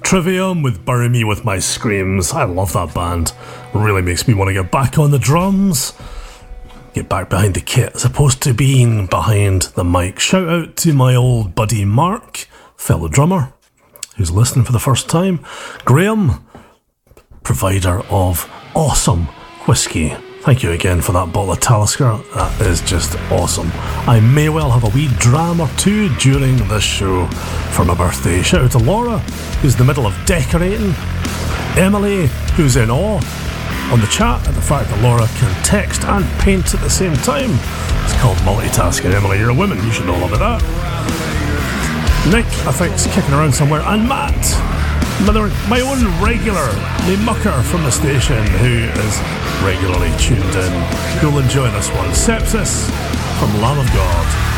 Trivium with Bury Me With My Screams. I love that band. Really makes me want to get back on the drums. Get back behind the kit as opposed to being behind the mic. Shout out to my old buddy Mark, fellow drummer, who's listening for the first time. Graham, provider of awesome whiskey. Thank you again for that bottle of Talisker. That is just awesome. I may well have a wee dram or two during this show for my birthday. Shout out to Laura, who's in the middle of decorating. Emily, who's in awe on the chat at the fact that Laura can text and paint at the same time. It's called multitasking. Emily, you're a woman. You should know all about that. Nick, I think, is kicking around somewhere. And Matt, my own regular, the mucker from the station, who is regularly tuned in. You'll enjoy this one. Sepsis from Lamb of God.